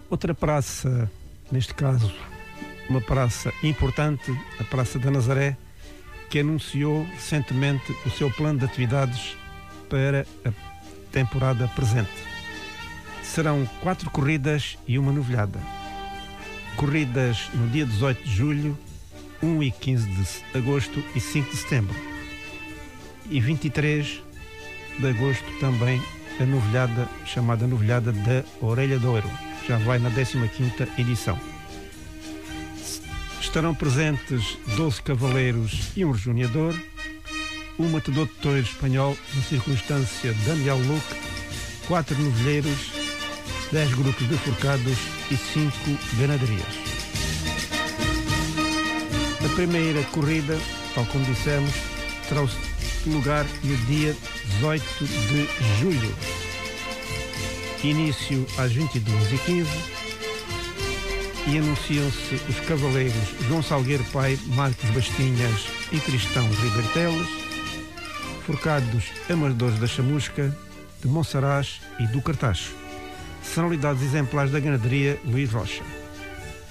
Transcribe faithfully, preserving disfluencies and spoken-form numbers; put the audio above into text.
Outra praça, neste caso, uma praça importante, a Praça da Nazaré, que anunciou recentemente o seu plano de atividades para a temporada presente. Serão quatro corridas e uma novilhada. Corridas no dia dezoito de julho, um e quinze de agosto e cinco de setembro. E vinte e três de agosto também a novilhada, chamada novilhada da Orelha do Ouro. Já vai na décima quinta edição. Estarão presentes doze cavaleiros e um rejoneador, um matador de touro espanhol, na circunstância Daniel Luque, quatro novilheiros, dez grupos de forcados e cinco ganaderias. A primeira corrida, tal como dissemos, terá lugar no dia dezoito de julho. Início às vinte e duas e quinze e anunciam-se os cavaleiros João Salgueiro Pai, Marcos Bastinhas e Cristão Ribeiro Teles, forcados Amadores da Chamusca, de Monsaraz e do Cartacho. São lidades exemplares da ganaderia Luís Rocha.